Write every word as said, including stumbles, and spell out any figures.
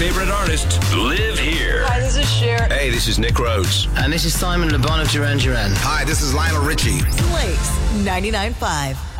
favorite artists live here. Hi, this is Cher. Hey, this is Nick Rhodes. And this is Simon Le Bon of Duran Duran. Hi, this is Lionel Richie. Blaze ninety-nine point five.